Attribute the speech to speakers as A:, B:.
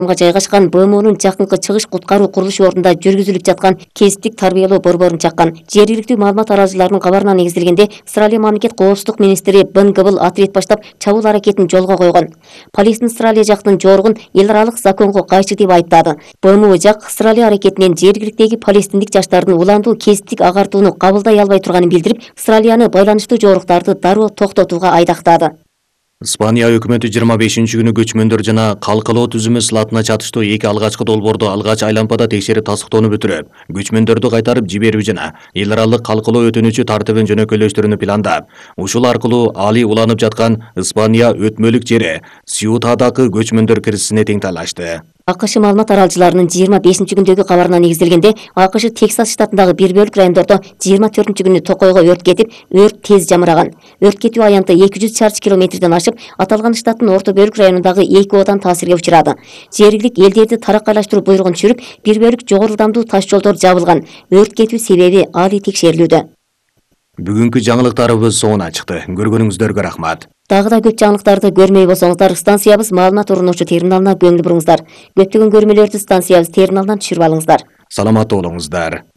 A: жайгашкан БМОнун жакынкы чыгыш куткаруу курулуш ордунда жүргүзүлүп жаткан кесиптик тарбиялоо борборун чаккан. Жергиликтүү маалымат аралыcılarынын кабарына негизделгенде, Австралия мамлекет коопсуздук министри Бен Гыбыл ответ баштап чабуул аракетин жолго койгон. Полистин Австралия жактын жоругун эл аралык законго кайчы деп айыптады. БМО жак Австралия аракетинен жергиликтеги палестиндик жаштардын уландуу кесиптик агартууну кабылдай албай турганын билдирип, Австралияны байланыштуу жоруктарды дароо токтотууга айдактады.
B: Испания өкмөтү 25-күнү көчмөндөр жана калкалоо түзүмө сылатына чатыштуу эки алгачкы долбоорду алгач айлампада текшерип тастыктоону бүтүрүп, көчмөндөрдү кайтарып жиберүү жана эл аралык калкалоо өтүнүчү тартибин жөнөкөйлөштүрүүнү пландап, ушул аркылуу али уланып жаткан Испания өтмөлүк жери Сьютадагы көчмөндөр киризисине тең талашты.
A: АКШ маалымат аралыcılarынын 25-күндөгү кабарына негизделгенде, АКШ Тексас штатындагы бир бөлүк райондордо 24-күнү токойго өрт кетип, өрт тез жамыраган. Өрт кетүү аянты 200 чарчы километрден ашып, аталган штаттын орто бөлүк районундагы 2 оодан таасирге учурады. Жергилик элдерди тараккайлаштыруу буйругун түшүрүп, бир бөлүк жогору ылдамдуу таш жолдор жабылган. Өрт кетүү себеби али текшерилүүдө.
B: Бүгүнкү жаңылыктарыбыз соңуна чыкты. Көргөнүңүздөргө рахмат.
A: Дагы да көп жаңылыктарды көрмөй болсоңуздар, станциябыз маалымат урунуучу терминалына көңүл буруңуздар. Көптөгөн көрмөлөрдү станциябыз терминалынан түшүрүп алыңыздар.
B: Саламаттуу болуңуздар.